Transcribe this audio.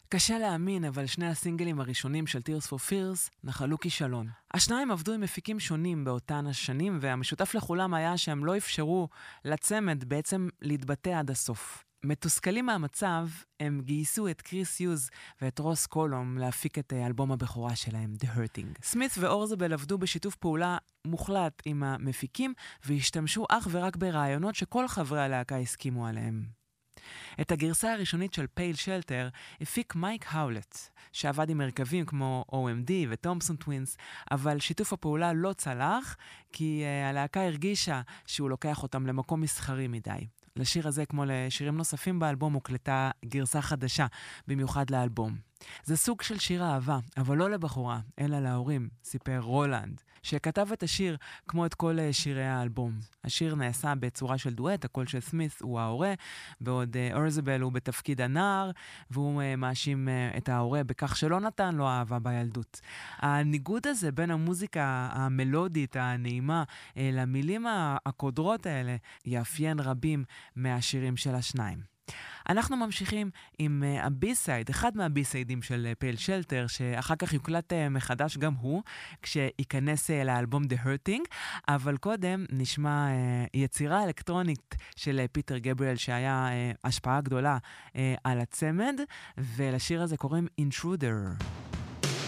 קשה להאמין, אבל שני הסינגלים הראשונים של Tears for Fears נחלו כישלון. השניים עבדו עם מפיקים שונים באותן השנים, והמשותף לכולם היה שהם לא אפשרו לצמד בעצם להתבטא עד הסוף. מתוסכלים מהמצב, הם גייסו את קריס יוז ואת רוס קולום להפיק את אלבום הבכורה שלהם, The Hurting. סמית ואורזבל עבדו בשיתוף פעולה מוחלט עם המפיקים, והשתמשו אך ורק ברעיונות שכל חברי הלהקה הסכימו עליהם. את הגרסה הראשונית של פייל שלטר הפיק מייק האולט, שעבד עם מרכבים כמו OMD וטומפסון טווינס, אבל שיתוף הפעולה לא צלח, כי הלהקה הרגישה שהוא לוקח אותם למקום מסחרי מדי. לשיר הזה, כמו לשירים נוספים באלבום, הוקלטה גרסה חדשה, במיוחד לאלבום. זה סוג של שיר אהבה, אבל לא לבחורה, אלא להורים, סיפר רולנד, שכתב את השיר כמו את כל שירי האלבום. השיר נעשה בצורה של דואט, הקול של סמית הוא ההורה, בעוד אורזבל הוא בתפקיד הנער, והוא מאשים את ההורה בכך שלא נתן לו אהבה בילדות. הניגוד הזה בין המוזיקה המלודית, הנעימה, למילים הקודרות האלה, יאפיין רבים מהשירים של השניים. אנחנו ממשיכים עם הבי-סייד, אחד מהבי-סיידים של פייל שלטר, שאחר כך יוקלט מחדש גם הוא, כשייכנס לאלבום The Hurting, אבל קודם נשמע יצירה אלקטרונית של פיטר גבריאל, שהיה השפעה גדולה על הצמד, ולשיר הזה קוראים Intruder.